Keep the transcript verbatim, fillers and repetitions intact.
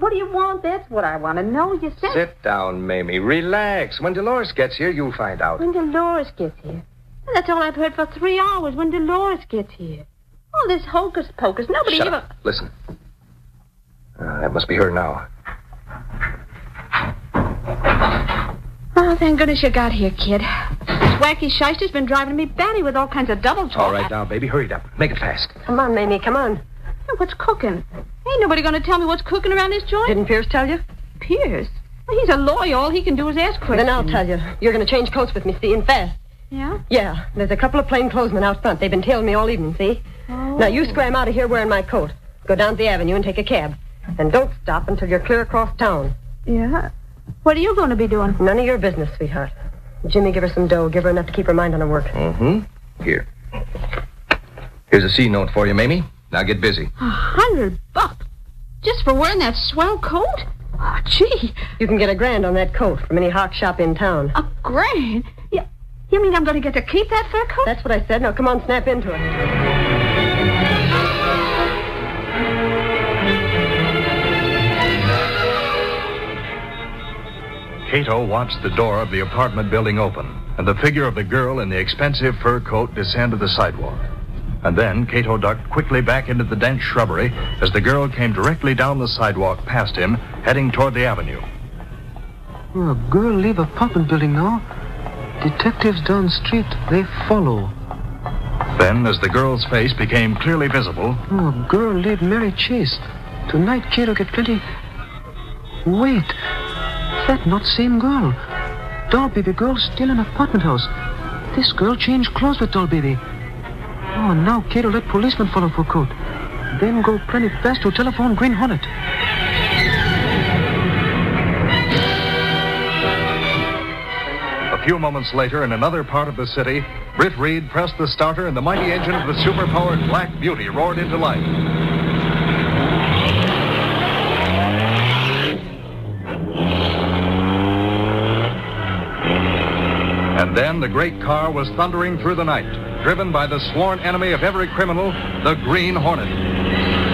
What do you want? That's what I want to know. You said... Sit down, Mamie. Relax. When Dolores gets here, you'll find out. When Dolores gets here. That's all I've heard for three hours. When Dolores gets here. All this hocus pocus. Nobody Shut ever... up. Listen. Uh, that must be her now. Oh, thank goodness you got here, kid. This wacky shyster's been driving me batty with all kinds of double talk. All right, now, baby, hurry it up. Make it fast. Come on, Mamie, come on. Hey, what's cooking? Ain't nobody going to tell me what's cooking around this joint. Didn't Pierce tell you? Pierce? Well, he's a lawyer. All he can do is ask questions. Then I'll tell you. You're going to change coats with me, see, and fast. Yeah? Yeah, there's a couple of plainclothesmen out front. They've been tailing me all evening, see? Oh. Now, you scram out of here wearing my coat. Go down the avenue and take a cab. And don't stop until you're clear across town. Yeah? What are you going to be doing? None of your business, sweetheart. Jimmy, give her some dough. Give her enough to keep her mind on her work. Mm-hmm. Here. Here's a C note for you, Mamie. Now get busy. A hundred bucks? Just for wearing that swell coat? Oh, gee. You can get a grand on that coat from any hawk shop in town. A grand? You, you mean I'm going to get to keep that fur coat? That's what I said. Now, come on, snap into it. Cato watched the door of the apartment building open, and the figure of the girl in the expensive fur coat descend to the sidewalk. And then Cato ducked quickly back into the dense shrubbery as the girl came directly down the sidewalk past him, heading toward the avenue. Oh, a girl leave apartment building now. Detectives down street, they follow. Then, as the girl's face became clearly visible... Oh, a girl leave Mary Chase. Tonight, Cato get plenty... Wait... That not same girl. Doll baby girl still in apartment house. This girl changed clothes with doll baby. Oh, now Cato let policeman follow for coat. Then go plenty fast to telephone Green Hornet. A few moments later, in another part of the city, Britt Reed pressed the starter and the mighty engine of the superpowered Black Beauty roared into life. And then the great car was thundering through the night, driven by the sworn enemy of every criminal, the Green Hornet.